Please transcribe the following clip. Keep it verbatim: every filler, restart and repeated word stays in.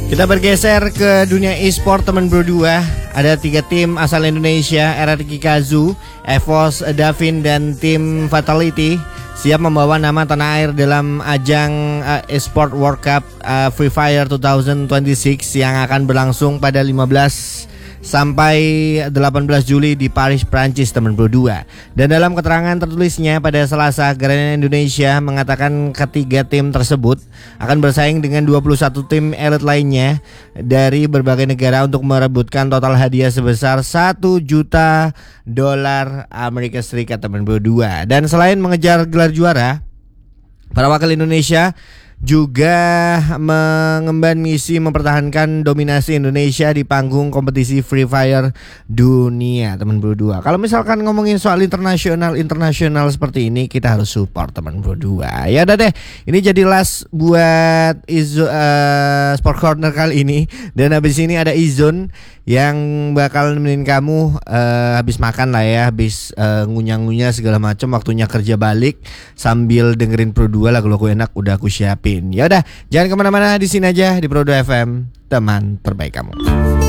Kita bergeser ke dunia e-sport teman berdua. Ada tiga tim asal Indonesia, R R Q Kazu, Evos, Davin, dan tim Fatality siap membawa nama tanah air dalam ajang uh, e-sport World Cup uh, Free Fire dua ribu dua puluh enam yang akan berlangsung pada lima belas sampai delapan belas Juli di Paris, Prancis teman berdua. Dan dalam keterangan tertulisnya pada Selasa, Garena Indonesia mengatakan ketiga tim tersebut akan bersaing dengan dua puluh satu tim elit lainnya dari berbagai negara untuk merebutkan total hadiah sebesar satu juta dolar Amerika Serikat teman berdua. Dan selain mengejar gelar juara, para wakil Indonesia juga mengemban misi mempertahankan dominasi Indonesia di panggung kompetisi Free Fire dunia teman berdua. Kalau misalkan ngomongin soal internasional internasional seperti ini, kita harus support teman berdua. Ya udah deh, ini jadi last buat Izo, uh, Sport Corner kali ini. Dan habis ini ada Izon yang bakal nemenin kamu uh, habis makan lah ya, habis uh, ngunyah-ngunyah segala macam, waktunya kerja balik sambil dengerin Pro dua, lagu-lagu enak udah aku siapin. Ya udah, jangan kemana-mana, di sini aja di Pro dua F M, teman terbaik kamu.